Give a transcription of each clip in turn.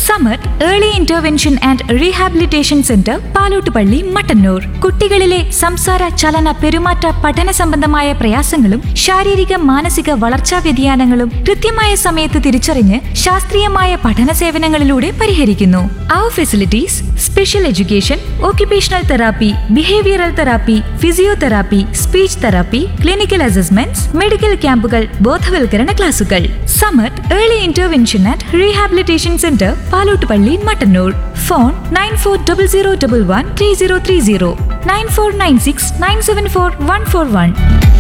Samath early intervention and rehabilitation centre Palottupalli Mattannur. കുട്ടികളിലെ സംസാര ചലന പെരുമാറ്റ പഠന സംബന്ധമായ പ്രയാസങ്ങളും ശാരീരിക മാനസിക വളർച്ചാ വ്യതിയാനങ്ങളും കൃത്യമായ സമയത്ത് തിരിച്ചറിഞ്ഞ് ശാസ്ത്രീയമായ പഠന സേവനങ്ങളിലൂടെ പരിഹരിക്കുന്നു. അവർ facilities special education, occupational therapy, behavioral therapy, physiotherapy, speech therapy, clinical assessments, medical ക്യാമ്പുകൾ, ബോധവൽക്കരണ ക്ലാസുകൾ. Samath early intervention and rehabilitation centre Palottupalli Mattannur. Phone 9400113030 9496974141.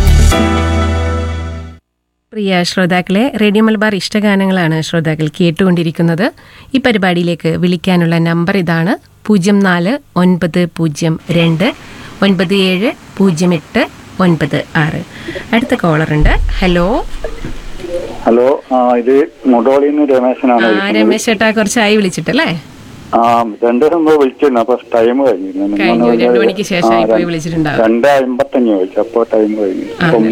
പ്രിയ ശ്രോതാക്കളെ, റേഡിയോ മലബാർ ഇഷ്ടഗാനങ്ങളാണ് ശ്രോതാക്കൾ കേട്ടുകൊണ്ടിരിക്കുന്നത്. ഈ പരിപാടിയിലേക്ക് വിളിക്കാനുള്ള നമ്പർ ഇതാണ്: 0409970896. അടുത്ത കോളറുണ്ട്. ഹലോ ഹലോ, ഇത് മുടോളിന്ന് രമേശനാണ്. രമേശ് ചേട്ടാ, കുറച്ചായി വിളിച്ചിട്ടല്ലേ? 2 ദിവസം വിളിച്ചിരുന്നു. അപ്പൊ ടൈം കഴിഞ്ഞു. 2 മണിക്ക് ശേഷമായി പോയി വിളിച്ചിട്ടുണ്ടാവും. 2:55 വിളിച്ചു. അപ്പൊ ടൈം കഴിഞ്ഞു.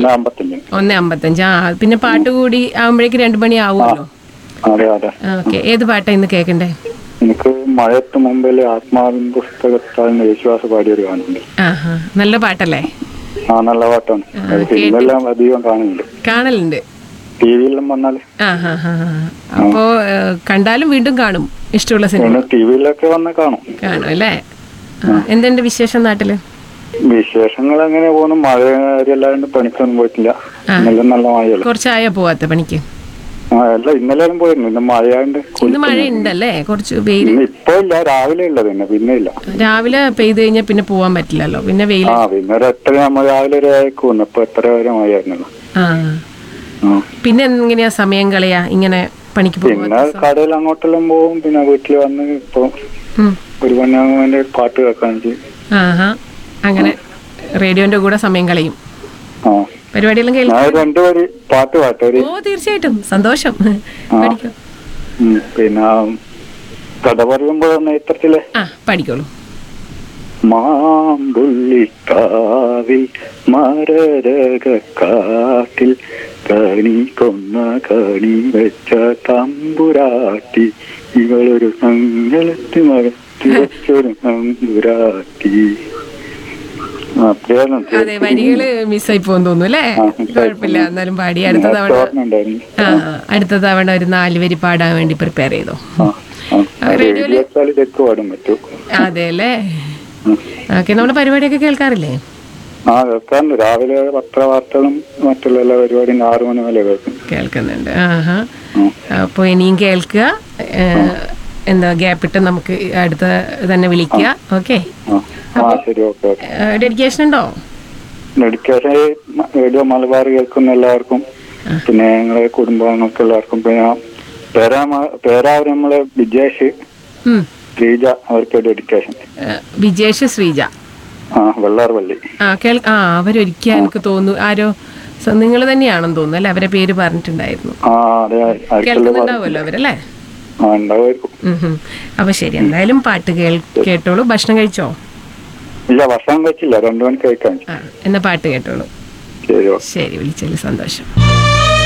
1:55. പിന്നെ പാട്ട് കൂടി ആവുമ്പോഴേക്ക് 2 മണി ആവുമല്ലോ. അതെ അതെ. ഓക്കെ, ഏത് പാട്ടാ ഇന്ന് കേൾക്കണ്ടേ? എനിക്ക് മഴയത്ത് മുമ്പിലെ ആത്മാവിൻ പുസ്തകത്താൽ വിശ്വാസ പാടിയൊരു ഗാനുണ്ട്. നല്ല പാട്ടല്ലേ? നല്ല പാട്ടാണ്. ഇന്നെല്ലാം അധികം കാണലുണ്ട് ടിവിയിലും വന്നാല്. അപ്പോ കണ്ടാലും വീണ്ടും കാണും. ഇഷ്ടമുള്ള സിനിമ ടിവിയിലൊക്കെ വന്ന് കാണും അല്ലേ? എന്തുണ്ട് വിശേഷം നാട്ടില്? വിശേഷങ്ങൾ എങ്ങനെ പോകുന്നു? മഴ കാര്യമല്ലാണ്ട് പണിക്കൊന്നും പോയിട്ടില്ല. ഇന്നലെ നല്ല മഴയല്ല. കുറച്ചായോ പോവാത്ത പണിക്ക്? അല്ല, ഇന്നലെ പോയിരുന്നു. ഇന്ന് മഴയാണ്ട്. ഇന്ന് മഴ ഉണ്ടല്ലേ? കുറച്ച് വെയിൽ ഇപ്പൊ ഇല്ല. രാവിലെ ഉള്ളത് പിന്നെ ഇല്ല. രാവിലെ പെയ്ത് കഴിഞ്ഞാൽ പിന്നെ പോവാൻ പറ്റില്ലല്ലോ. പിന്നെ വെയിൽ. പിന്നെ ഒരു 8 നമ്മൾ രാവിലെ ഒരു ആയിക്കോന്നു. ഇപ്പൊ 8 വരെ മഴയായിരുന്നല്ലോ. പിന്നെ എങ്ങനെയാ സമയം കളയാ ഇങ്ങനെ പണിക്ക് പോകും? പിന്നെ കടയിൽ അങ്ങോട്ടെല്ലാം പോകും. പിന്നെ വീട്ടിൽ വന്ന് ഇപ്പൊ ഒരു പണിയാകുമ്പോ പാട്ട് കേൾക്കാൻ ചെയ്യും. അങ്ങനെ റേഡിയോന്റെ കൂടെ സമയം കളയും. പരിപാടിയെല്ലാം കേൾക്കും. പാട്ട് ഓ, തീർച്ചയായിട്ടും. സന്തോഷം. പിന്നെ കഥ പറയുമ്പോ നേത്രത്തിലെ പഠിക്കോളൂ. മാമ്പുള്ളിക്കാവിൽ മരരകാട്ടിൽ കണി കൊന്ന കണി വെച്ച തമ്പുരാട്ടി, ഇവളൊരു സങ്കലത്തി മകത്തി വെച്ചൊരു തമ്പുരാട്ടി. അതെ, വരികള് മിസ്സായി പോകാൻ തോന്നുന്നു അല്ലേ? കുഴപ്പമില്ല, എന്നാലും പാടി. അടുത്ത തവണ ഒരു 4 വരി പാടാൻ വേണ്ടി പ്രിപ്പയർ ചെയ്തോ. അതെ അല്ലേ? ഓക്കെ, നമ്മുടെ പരിപാടിയൊക്കെ കേൾക്കാറില്ലേ? കേൾക്കാറുണ്ട്. രാവിലെ പത്രവാർത്തകളും മറ്റുള്ള എല്ലാ പരിപാടിയും 6 മണി വരെ കേൾക്കുന്നുണ്ട്. അപ്പൊ ഇനിയും കേൾക്കുക. എന്താ ഗ്യാപ്പിട്ട് നമുക്ക് അടുത്ത തന്നെ വിളിക്കുക. ഓക്കെ, ഡെഡിക്കേഷൻ ഉണ്ടോ? ഡെഡിക്കേഷൻ റേഡിയോ മലബാർ കേൾക്കുന്ന എല്ലാവർക്കും, പിന്നെ ഞങ്ങളെ കുടുംബാംഗങ്ങൾക്ക് എല്ലാവർക്കും, പിന്നെ പേരാവർ നമ്മളെ വിജേഷ് ശ്രീജ, അവർക്ക് ഡെഡിക്കേഷൻ. വിജേഷ് ശ്രീജ വെള്ളാർവള്ളി. അവരൊരിക്കൽ എനിക്ക് തോന്നുന്നു ആരോ നിങ്ങൾ തന്നെയാണെന്ന് തോന്നുന്നു അല്ലെ? അവരെ പേര് പറഞ്ഞിട്ടുണ്ടായിരുന്നു. കേൾക്കുന്നുണ്ടാവുമല്ലോ അവരല്ലേ? അപ്പൊ ശരി, എന്തായാലും പാട്ട് കേട്ടോളൂ. ഭക്ഷണം കഴിച്ചോ? ഇല്ല, ഭക്ഷണം കഴിച്ചില്ല. 2 മണിക്ക് കഴിക്കാൻ. എന്നാ പാട്ട് കേട്ടോളൂ. ശരി, വിളിച്ചതിൽ സന്തോഷം.